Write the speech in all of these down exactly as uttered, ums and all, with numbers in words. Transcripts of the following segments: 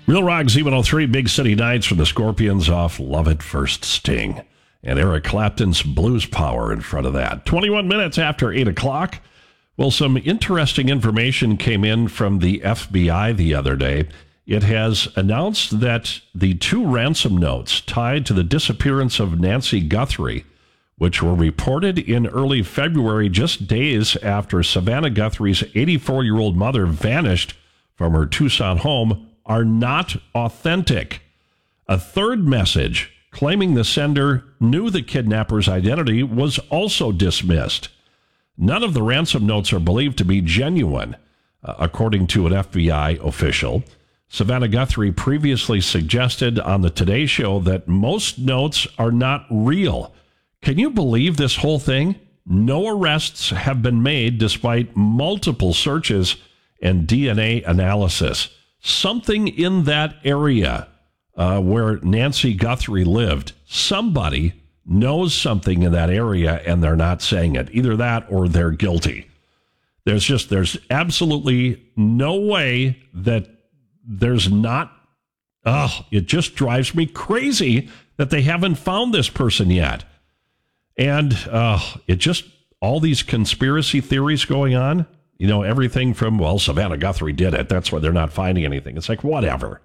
Real Rock Z one oh three, Big City Nights from the Scorpions off Love at First Sting. And Eric Clapton's Blues Power in front of that. twenty-one minutes after eight o'clock. Well, some interesting information came in from the F B I the other day. It has announced that the two ransom notes tied to the disappearance of Nancy Guthrie, which were reported in early February, just days after Savannah Guthrie's eighty-four-year-old mother vanished from her Tucson home, are not authentic. A third message claiming the sender knew the kidnapper's identity was also dismissed. None of the ransom notes are believed to be genuine, uh, according to an F B I official. Savannah Guthrie previously suggested on the Today Show that most notes are not real. Can you believe this whole thing? No arrests have been made despite multiple searches and D N A analysis. Something in that area uh, where Nancy Guthrie lived, somebody knows something in that area and they're not saying it. Either that or they're guilty. There's just, there's absolutely no way that there's not, oh, it just drives me crazy that they haven't found this person yet. And uh, it just, all these conspiracy theories going on, you know, everything from, well, Savannah Guthrie did it. That's why they're not finding anything. It's like, whatever.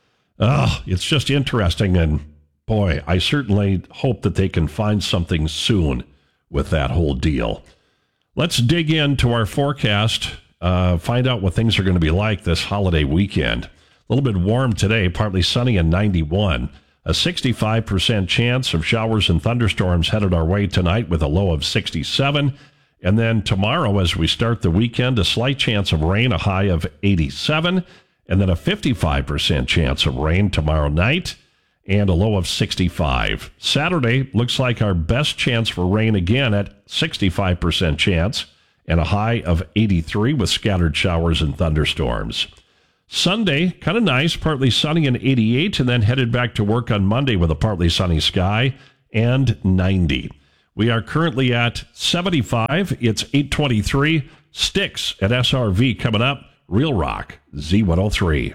Oh, it's just interesting. And boy, I certainly hope that they can find something soon with that whole deal. Let's dig into our forecast, uh, find out what things are going to be like this holiday weekend. A little bit warm today, partly sunny and ninety-one. A sixty-five percent chance of showers and thunderstorms headed our way tonight with a low of sixty-seven. And then tomorrow, as we start the weekend, a slight chance of rain, a high of eighty-seven. And then a fifty-five percent chance of rain tomorrow night and a low of sixty-five. Saturday looks like our best chance for rain again at sixty-five percent chance and a high of eighty-three with scattered showers and thunderstorms. Sunday, kind of nice, partly sunny and eighty-eight, and then headed back to work on Monday with a partly sunny sky and ninety. We are currently at seventy-five. It's eight twenty-three. Sticks at S R V coming up. Real Rock Z one oh three.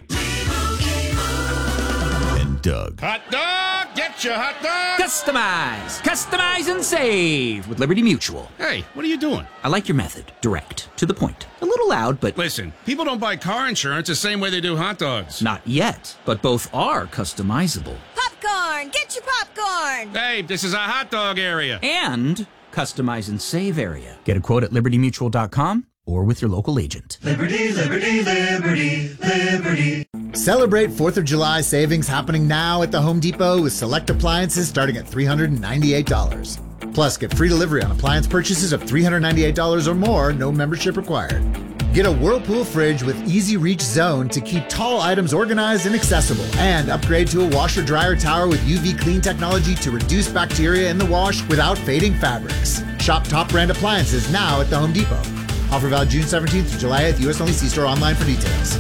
And Doug. Hot dog! Get your hot dog! Customize! Customize and save with Liberty Mutual. Hey, what are you doing? I like your method. Direct. To the point. A little loud, but... Listen, people don't buy car insurance the same way they do hot dogs. Not yet, but both are customizable. Popcorn! Get your popcorn! Hey, this is a hot dog area. And customize and save area. Get a quote at liberty mutual dot com or with your local agent. Liberty, liberty, liberty, liberty. Celebrate fourth of July savings happening now at the Home Depot with select appliances starting at three hundred ninety-eight dollars. Plus, get free delivery on appliance purchases of three hundred ninety-eight dollars or more, no membership required. Get a Whirlpool fridge with Easy Reach Zone to keep tall items organized and accessible. And upgrade to a washer-dryer tower with U V clean technology to reduce bacteria in the wash without fading fabrics. Shop top brand appliances now at the Home Depot. Offer valid June seventeenth to July eighth, U S only. See store online for details.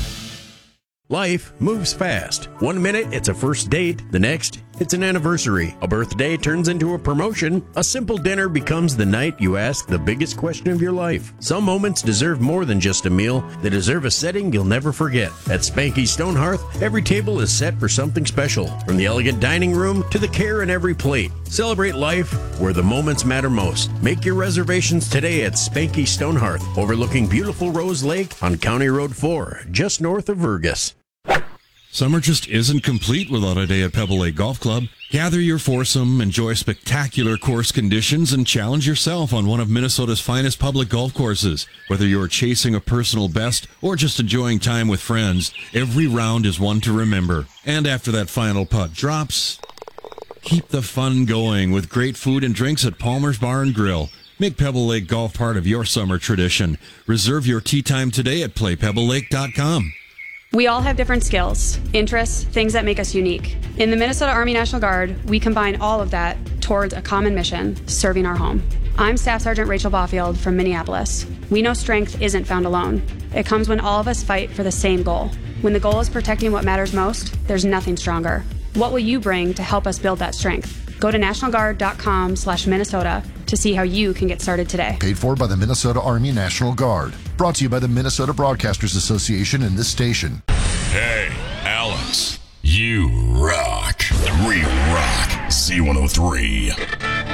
Life moves fast. One minute, it's a first date. The next, it's an anniversary. A birthday turns into a promotion. A simple dinner becomes the night you ask the biggest question of your life. Some moments deserve more than just a meal. They deserve a setting you'll never forget. At Spanky Stone Hearth, every table is set for something special. From the elegant dining room to the care in every plate. Celebrate life where the moments matter most. Make your reservations today at Spanky Stone Hearth, overlooking beautiful Rose Lake on County Road four, just north of Vergas. Summer just isn't complete without a day at Pebble Lake Golf Club. Gather your foursome, enjoy spectacular course conditions, and challenge yourself on one of Minnesota's finest public golf courses. Whether you're chasing a personal best or just enjoying time with friends, every round is one to remember. And after that final putt drops, keep the fun going with great food and drinks at Palmer's Bar and Grill. Make Pebble Lake Golf part of your summer tradition. Reserve your tee time today at play pebble lake dot com. We all have different skills, interests, things that make us unique. In the Minnesota Army National Guard, we combine all of that towards a common mission, serving our home. I'm Staff Sergeant Rachel Baufield from Minneapolis. We know strength isn't found alone. It comes when all of us fight for the same goal. When the goal is protecting what matters most, there's nothing stronger. What will you bring to help us build that strength? Go to national guard dot com slash Minnesota to see how you can get started today. Paid for by the Minnesota Army National Guard. Brought to you by the Minnesota Broadcasters Association and this station. Hey, Alex, you rock. We rock Z one oh three.